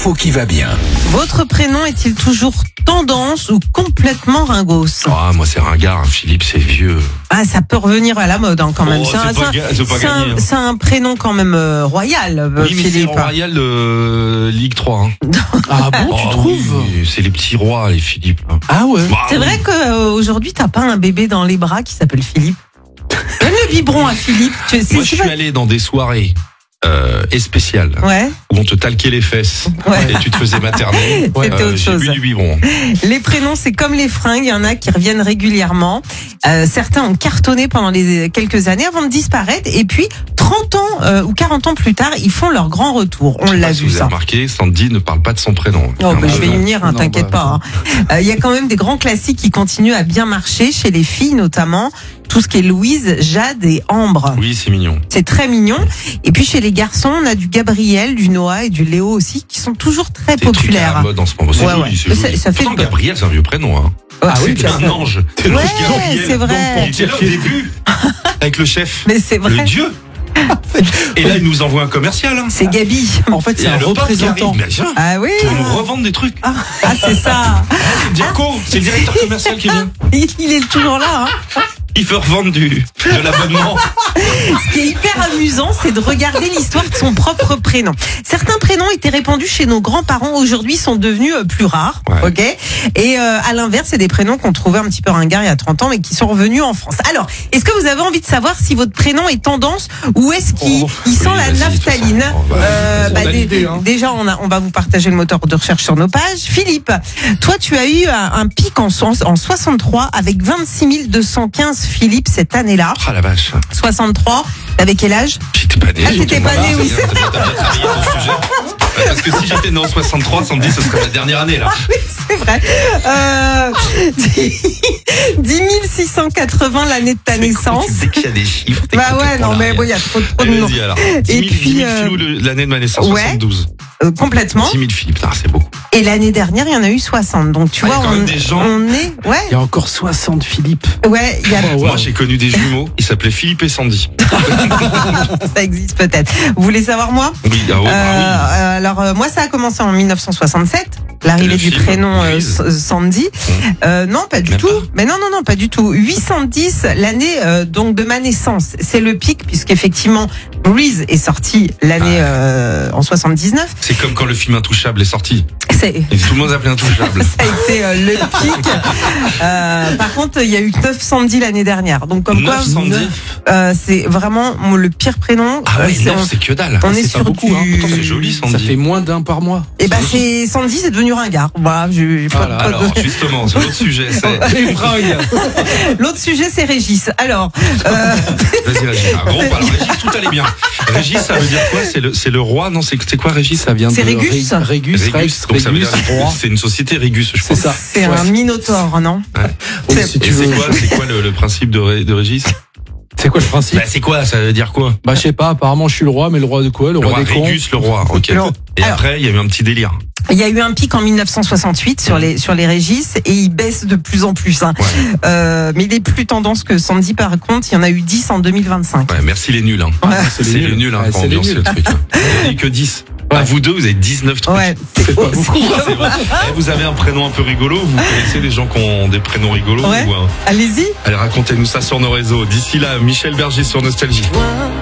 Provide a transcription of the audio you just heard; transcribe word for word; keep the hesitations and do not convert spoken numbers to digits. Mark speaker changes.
Speaker 1: L'info qui va bien.
Speaker 2: Votre prénom est-il toujours tendance ou complètement ringos?
Speaker 3: Ah, moi c'est ringard, Philippe c'est vieux.
Speaker 2: Ah, ça peut revenir à la mode hein, quand même.
Speaker 3: Oh,
Speaker 2: c'est un,
Speaker 3: c'est pas,
Speaker 2: c'est un-
Speaker 3: c'est pas
Speaker 2: c'est un-
Speaker 3: gagné, hein.
Speaker 2: c'est un prénom quand même euh, royal, euh,
Speaker 3: Oui, mais c'est
Speaker 2: Philippe.
Speaker 3: royal euh, Ligue trois. Hein.
Speaker 4: Ah bon, tu
Speaker 3: Oh,
Speaker 4: trouves
Speaker 3: oui, c'est les petits rois, les Philippe. Hein.
Speaker 4: Ah ouais.
Speaker 3: Bah,
Speaker 2: C'est
Speaker 3: oui.
Speaker 2: vrai qu'aujourd'hui, t'as pas un bébé dans les bras qui s'appelle Philippe. Donne le biberon à Philippe. Tu sais,
Speaker 3: Moi je
Speaker 2: c'est
Speaker 3: suis
Speaker 2: pas-
Speaker 3: allé dans des soirées euh, et spéciales
Speaker 2: Ouais,
Speaker 3: où on te talquait les fesses
Speaker 2: ouais.
Speaker 3: et tu te faisais materner.
Speaker 2: C'était autre
Speaker 3: J'ai
Speaker 2: chose.
Speaker 3: bu du biberon.
Speaker 2: Les prénoms, c'est comme les fringues, il y en a qui reviennent régulièrement. Euh, certains ont cartonné pendant les quelques années avant de disparaître. Et puis, trente ans euh, ou quarante ans plus tard, ils font leur grand retour. On
Speaker 3: Je sais
Speaker 2: l'a
Speaker 3: pas si
Speaker 2: vu
Speaker 3: vous avez
Speaker 2: ça.
Speaker 3: remarqué, Sandy ne parle pas de son prénom.
Speaker 2: Oh,
Speaker 3: Un
Speaker 2: bah, je
Speaker 3: peu.
Speaker 2: vais y venir, hein,
Speaker 4: Non,
Speaker 2: t'inquiète
Speaker 4: bah,
Speaker 2: pas. hein. Euh, Il y a quand même des grands classiques qui continuent à bien marcher, chez les filles notamment. Tout ce qui est Louise, Jade et Ambre.
Speaker 3: Oui, c'est mignon.
Speaker 2: C'est très mignon. Et puis chez les garçons, on a du Gabriel, du Noah et du Léo aussi, qui sont toujours très
Speaker 3: C'est des trucs à la
Speaker 2: populaires.
Speaker 3: mode en ce moment. C'est
Speaker 2: Ouais,
Speaker 3: joli,
Speaker 2: ouais.
Speaker 3: c'est
Speaker 2: Ça-
Speaker 3: joli.
Speaker 2: ça fait
Speaker 3: Pourtant,
Speaker 2: le-
Speaker 3: Gabriel, c'est un vieux prénom. Hein.
Speaker 2: Ah
Speaker 4: oui,
Speaker 3: C'était un ange. T'es
Speaker 2: Ouais,
Speaker 3: Gabriel.
Speaker 2: c'est vrai.
Speaker 3: Il était là au début, avec le chef.
Speaker 2: Mais c'est
Speaker 3: Le
Speaker 2: vrai.
Speaker 3: dieu. Et là, il nous envoie un commercial. Hein.
Speaker 2: C'est Gabi.
Speaker 4: En fait,
Speaker 3: Et
Speaker 4: c'est un
Speaker 3: le pote qui
Speaker 4: représentant.
Speaker 3: arrive, mais viens,
Speaker 2: Ah oui.
Speaker 3: pour nous revendre des trucs.
Speaker 2: Ah, c'est ça.
Speaker 3: C'est Dirko, c'est le directeur commercial qui vient.
Speaker 2: Il il est toujours là. Hein.
Speaker 3: Il veut revendre du, de l'abonnement.
Speaker 2: Ce qui est hyper amusant, c'est de regarder l'histoire de son propre prénom. Certains prénoms étaient répandus chez nos grands-parents, aujourd'hui sont devenus euh, plus rares.
Speaker 3: Ouais.
Speaker 2: Ok. Et euh, à l'inverse, c'est des prénoms qu'on trouvait un petit peu ringards il y a trente ans, mais qui sont revenus en France. Alors, est-ce que vous avez envie de savoir si votre prénom est tendance ou est-ce qu'il
Speaker 4: Oh,
Speaker 2: il sent
Speaker 3: oui,
Speaker 2: la
Speaker 3: vas-y,
Speaker 2: naphtaline?
Speaker 3: de toute façon.
Speaker 2: Euh,
Speaker 4: On a
Speaker 2: dé-
Speaker 4: l'idée, hein.
Speaker 2: Déjà, on, a, on va vous partager le moteur de recherche sur nos pages. Philippe, toi, tu as eu un, un pic en, so- en soixante-trois avec vingt-six mille deux cent quinze Philippe cette année-là.
Speaker 3: Ah la vache.
Speaker 2: soixante-trois, t'avais quel âge?
Speaker 3: J'étais pas né.
Speaker 2: Ah, t'étais pas né, oui, c'est
Speaker 3: T'as bien travaillé ton sujet. Ouais, parce que si j'étais né en soixante-trois, Sandy, ce serait ma dernière année là.
Speaker 2: C'est vrai. Euh, dix mille six cent quatre-vingts l'année de ta naissance.
Speaker 3: Dès qu'il y a des chiffres, t'es
Speaker 2: Bah ouais,
Speaker 3: complètement
Speaker 2: non, mais
Speaker 3: largué.
Speaker 2: bon, il y a trop, trop de
Speaker 3: Allez,
Speaker 2: noms.
Speaker 3: vas-y alors.
Speaker 2: Et
Speaker 3: dix mille,
Speaker 2: puis,
Speaker 3: dix mille
Speaker 2: euh,
Speaker 3: filous le- l'année de ma naissance,
Speaker 2: ouais.
Speaker 3: soixante-douze.
Speaker 2: Euh, complètement.
Speaker 3: dix mille Philippe, putain, c'est beaucoup.
Speaker 2: Et l'année dernière, il y en a eu soixante. Donc, tu
Speaker 3: Ah, il y a
Speaker 2: vois,
Speaker 3: quand
Speaker 2: on,
Speaker 3: même des gens.
Speaker 2: on est,
Speaker 4: Il
Speaker 2: ouais,
Speaker 4: y a encore soixante Philippe.
Speaker 2: ouais, il y a,
Speaker 4: Oh, ouais.
Speaker 3: Moi, j'ai connu des jumeaux, ils s'appelaient Philippe et Sandy.
Speaker 2: ça existe peut-être. Vous voulez savoir, moi?
Speaker 3: Oui, ah ouais,
Speaker 2: Euh,
Speaker 3: bah
Speaker 2: euh, alors, euh, moi, ça a commencé en mille neuf cent soixante-sept. L'arrivée
Speaker 3: Le
Speaker 2: du
Speaker 3: film,
Speaker 2: prénom euh,
Speaker 3: Louise.
Speaker 2: S- Sandy. Euh, non, pas du
Speaker 3: Même
Speaker 2: tout.
Speaker 3: pas.
Speaker 2: Mais non, non, non, pas du tout. huit cent dix, l'année euh, donc de ma naissance. C'est le pic, puisqu'effectivement, Breeze est sorti l'année euh, en soixante-dix-neuf.
Speaker 3: oui. C'est comme quand le film Intouchable est sorti.
Speaker 2: C'est
Speaker 3: Et tout le monde s'appelait Intouchable.
Speaker 2: ça a été euh, le pic. Euh, par contre, il y a eu neuf cent dix l'année dernière. Donc comme quoi,
Speaker 3: neuf cent dix.
Speaker 2: euh, c'est vraiment mon- le pire prénom.
Speaker 3: Ah ouais,
Speaker 2: C'est-
Speaker 3: neuf,
Speaker 2: on,
Speaker 3: c'est que dalle.
Speaker 2: on
Speaker 4: c'est
Speaker 2: est
Speaker 4: pas
Speaker 2: sur
Speaker 4: beaucoup,
Speaker 2: du...
Speaker 4: hein.
Speaker 3: Pourtant, c'est joli, Sandy.
Speaker 4: Ça fait moins d'un par mois.
Speaker 2: Et ben c'est Sandy, c'est devenu ringard. Voilà, j'ai j'ai pas,
Speaker 4: Voilà.
Speaker 2: pas de-
Speaker 3: Alors, justement, c'est l'autre sujet. c'est-
Speaker 4: Les fringues.
Speaker 2: L'autre sujet, c'est Régis. Alors, euh,
Speaker 3: Vas-y, Régis. Ah, gros, alors Régis, tout allait bien. Régis, ça veut dire quoi? C'est le, c'est le roi? Non, c'est c'est quoi Régis?
Speaker 4: Ça vient de
Speaker 2: C'est Régus
Speaker 4: Ré- Régus,
Speaker 3: Régus.
Speaker 4: Rex,
Speaker 3: Donc ça veut dire
Speaker 4: Régus, roi.
Speaker 3: c'est une société Régus, je
Speaker 4: C'est
Speaker 3: pense.
Speaker 4: ça.
Speaker 2: c'est
Speaker 4: Ouais.
Speaker 2: un minotaure, non?
Speaker 4: Oui,
Speaker 2: C'est-
Speaker 4: si tu
Speaker 3: Et c'est
Speaker 4: veux.
Speaker 3: quoi, c'est quoi le, le principe de, Ré- de Régis?
Speaker 4: C'est quoi le principe?
Speaker 3: Bah, c'est quoi? Ça veut dire quoi?
Speaker 4: Bah, je sais pas, apparemment, je suis le roi, mais le roi de quoi? Le
Speaker 3: Le
Speaker 4: roi
Speaker 3: roi
Speaker 4: des cons.
Speaker 3: Régus, le roi. Ok.
Speaker 2: Alors-
Speaker 3: Et
Speaker 2: alors-
Speaker 3: après, il y a eu un petit délire.
Speaker 2: Il y a eu un pic en mille neuf cent soixante-huit sur les sur les Régis et il baisse de plus en plus. Hein.
Speaker 3: Ouais.
Speaker 2: Euh, mais il est plus tendance que Sandy par contre. Il y en a eu dix en deux mille vingt-cinq.
Speaker 3: Ouais, merci les nuls. Hein.
Speaker 2: Ouais.
Speaker 3: C'est les nuls, hein,
Speaker 4: Ouais,
Speaker 3: quand
Speaker 4: c'est
Speaker 3: on
Speaker 4: les
Speaker 3: lance
Speaker 4: nuls.
Speaker 3: le truc. hein. Vous avez que dix.
Speaker 4: Ouais.
Speaker 3: Ah, vous deux, vous avez dix-neuf trucs.
Speaker 2: Ouais, c'est
Speaker 4: pas
Speaker 2: aussi-
Speaker 4: beaucoup.
Speaker 3: C'est vrai. Eh, vous avez un prénom un peu rigolo. Vous connaissez des gens qui ont des prénoms rigolos
Speaker 2: Ouais.
Speaker 3: ou, hein
Speaker 2: Allez-y.
Speaker 3: Allez, racontez-nous ça sur nos réseaux. D'ici là, Michel Berger sur Nostalgie.
Speaker 5: Moi,